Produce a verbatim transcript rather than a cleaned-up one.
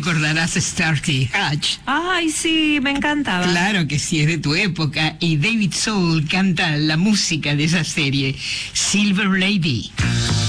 recordarás Starsky Hutch. Ay, sí, me encantaba. Claro que sí, es de tu época. Y David Soul canta la música de esa serie, Silver Lady.